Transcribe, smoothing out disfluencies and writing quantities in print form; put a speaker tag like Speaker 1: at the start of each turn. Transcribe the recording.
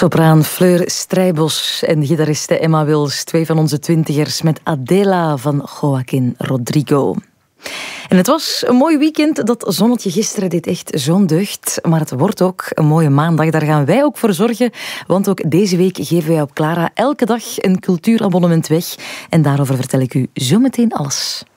Speaker 1: Sopraan Fleur Strijbos en gitariste Emma Wils, twee van onze twintigers, met Adela van Joaquín Rodrigo. En het was een mooi weekend. Dat zonnetje gisteren deed echt zo'n deugd. Maar het wordt ook een mooie maandag. Daar gaan wij ook voor zorgen. Want ook deze week geven wij op Clara elke dag een cultuurabonnement weg. En daarover vertel ik u zo meteen alles.